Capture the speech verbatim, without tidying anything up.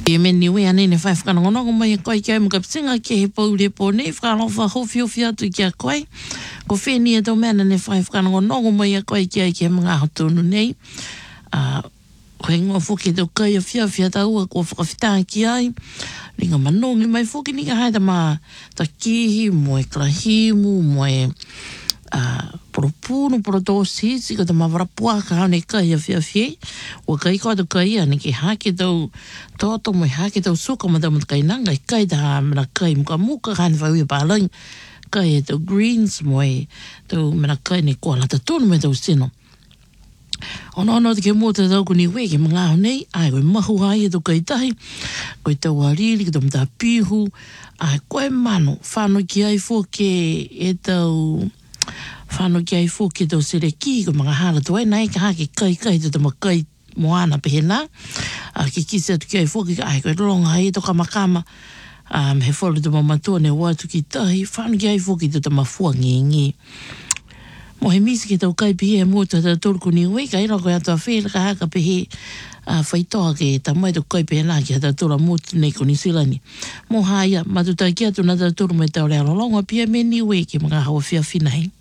E me niwe ane ne whai whakanongonongo mai a koe kia mga psinga ke he pou le po ne whakalofa hofi hofi atu kia koe. Ko wheni e tau mena ne whai whakanongonongo mai a koe kia kia mga hatonu nei. Uh, koe ngā whuki tau kai a whia whia tau a ko whakawhitaa ki ai. Ringa manongi mai whuki ni ka haida mā ta kihi mo e klahimu mo e Uh, poro poro dosi si ko te mawarapua ka hane kai a whia whia wa kai ko atu kai ane ki hake tau toto mo hake tau suka ma tau mata kai nanga i kai taha mena kai muka muka hane whai ua pālai kai e tau greens mo e tau mena kai ne kua lata tonu me tau sino ono ono te ke mua te tau kuni we ke mga honei ai koe mahu hai e tau kai tahi koe tau hariri ki tau mta pihu ai koe mano whano ki ai fōke e tau whano ki ai fōke tau sere ki ko mga hala tu ai nai ka hake kai kai tu tama kai moana pehena a ki kise atu ki ai fōke ka ai koe ronga hai to kamakama um, he wholu tu mamatua ne watu ki tahi whano ki ai fōke tu tama fua ngi ngi mo he misi ki tau kai pihe e mua tu tau tolku ni ui ka ira koe atua whela ka haka pihe a uh, whaitoa ke ta mai tu kai pehena ki hata tura mutu nei ko ni silani mo haia matutai ki atu na tau turu me tau rea lolonga pia me ni ui ki mga hawa whia whinahi.